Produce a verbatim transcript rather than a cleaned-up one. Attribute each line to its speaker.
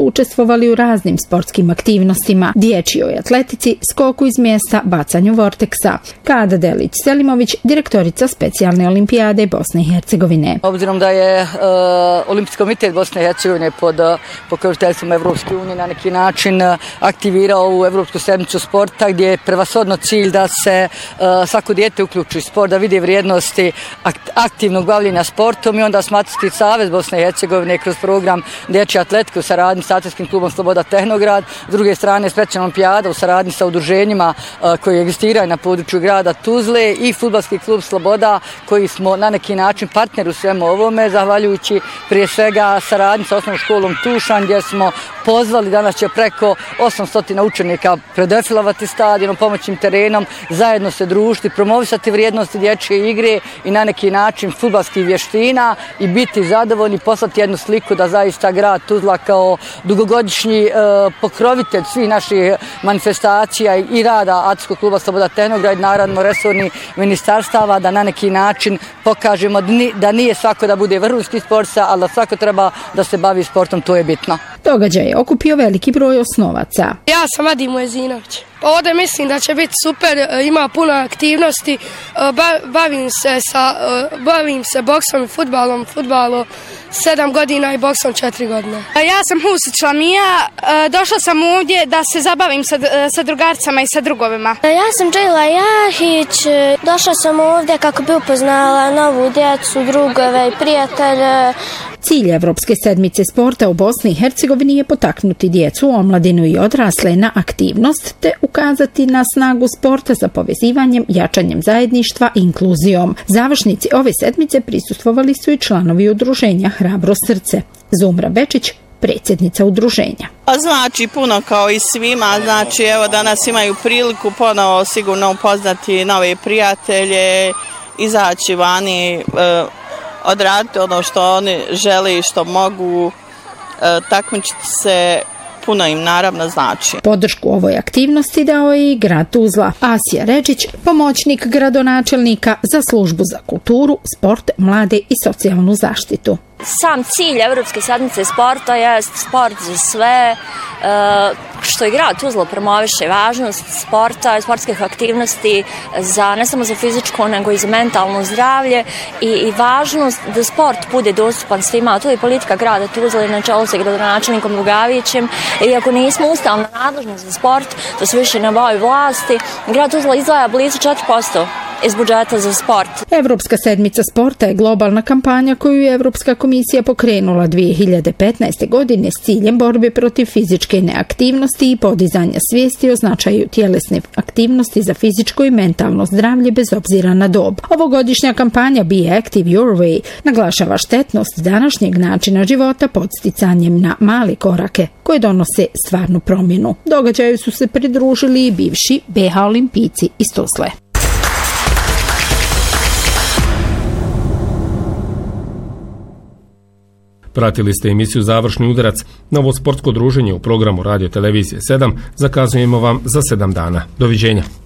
Speaker 1: učestvovali u raznim sportskim aktivnostima, dječjoj atletici, skoku iz mjesta, bacanju vorteksa. Kada Delić-Selimović, direktorica specijalne olimpijade Bosne i Hercegovine.
Speaker 2: Obzirom da je uh, Olimpijski komitet Bosne i Hercegovine pod uh, pokroviteljstvom Evropske unije na neki način uh, aktivirao u Evropsku sedmicu sporta, gdje je prevashodno cilj da se uh, svako dijete uključi u sport, da vidi vrijednosti akt, aktivnog bavljenja sportom, i onda Smatorski savez Bosne i Hercegovine kroz program dječje atletike u saradnji s Atletskih klubom Sloboda Tehnograd, s druge strane specijalna olimpijada u saradnji sa udruženjima uh, koji egzistiraju na području grada Tuzle i fudbalski klub Sloboda, koji smo na neki način partner u svemu ovome, zahvaljujući prije svega saradnji sa osnovnom školom Tušan, gdje smo pozvali, danas će preko osamsto učenika predefilovati stadionom, pomoćnim terenom, zajedno se družiti, promovisati vrijednosti dječje igre i na neki način fudbalskih vještina i biti zadovoljni, poslati jednu sliku da zaista grad Tuzla kao dugogodišnji e, pokrovitelj svih naših manifestacija i rada Atletskog kluba Sloboda Tehnograd i naravno resorni ministarstava, da na neki način pokažemo da nije svako da bude vrhunski sportista, ali da svako treba da se bavi sportom, to je bitno.
Speaker 1: Događaj je okupio veliki broj osnovaca.
Speaker 3: Ja sam Adim Mojezinović. Ovdje mislim da će biti super, ima puno aktivnosti, bavim se, sa, bavim se boksom i fudbalom, fudbalom sedam godina i boksom četiri godine.
Speaker 4: Ja sam Husić Lamija, došla sam ovdje da se zabavim sa, sa drugarcama i sa drugovima.
Speaker 5: Ja sam Džejla Jahić, došla sam ovdje kako bi upoznala novu djecu, drugove i prijatelje.
Speaker 1: Cilj Evropske sedmice sporta u Bosni i Hercegovini je potaknuti djecu, omladinu i odrasle na aktivnost te ukazati na snagu sporta za povezivanjem, jačanjem zajedništva i inkluzijom. Završnici ove sedmice prisustvovali su i članovi udruženja Hrabro srce. Zumra Bečić, predsjednica udruženja.
Speaker 6: Znači puno kao i svima, znači evo danas imaju priliku ponovo sigurno upoznati nove prijatelje, izaći vani, e, odraditi ono što oni žele i što mogu, e, takmičiti se, puno im naravno znači.
Speaker 1: Podršku ovoj aktivnosti dao je i grad Tuzla. Asija Ređić, pomoćnik gradonačelnika za službu za kulturu, sport, mlade i socijalnu zaštitu.
Speaker 7: Sam cilj Evropske sedmice sporta je sport za sve, što i grad Tuzla promoviše važnost sporta i sportskih aktivnosti za, ne samo za fizičko, nego i za mentalno zdravlje i, i važnost da sport bude dostupan svima. To je politika grada Tuzla na čelu sa gradonačelnikom Dugavićem. Iako nismo ustavno nadležni za sport, to se više ne bavi vlasti, grad Tuzla izdvaja blizu četiri posto iz budžeta za sport.
Speaker 1: Evropska sedmica sporta je globalna kampanja koju je Evropska komisija pokrenula dvije hiljade petnaeste. godine s ciljem borbe protiv fizičke neaktivnosti i podizanja svijesti o značaju tjelesne aktivnosti za fizičko i mentalno zdravlje bez obzira na dob. Ovogodišnja kampanja Be Active Your Way naglašava štetnost današnjeg načina života podsticanjem na male korake koje donose stvarnu promjenu. Događaju su se pridružili i bivši B H olimpijci iz Tuzle.
Speaker 8: Pratili ste emisiju Završni udarac. Novo sportsko druženje u programu Radio Televizije sedam zakazujemo vam za sedam dana. Doviđenja.